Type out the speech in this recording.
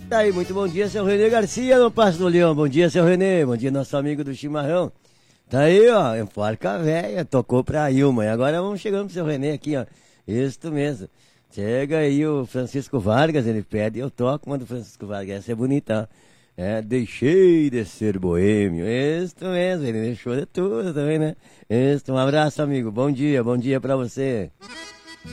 Tá aí, muito bom dia, seu Renê Garcia, no Passo do Leão. Bom dia, seu Renê. Bom dia, nosso amigo do chimarrão. Tá aí, ó, em Porca Véia, tocou pra Ilma. E agora vamos chegando pro seu Renê aqui, ó. Isso mesmo. Chega aí o Francisco Vargas, ele pede, eu toco uma do Francisco Vargas, essa é bonita, ó. É, deixei de ser boêmio. Isso mesmo, ele deixou de tudo também, né? Isso, um abraço, amigo. Bom dia pra você.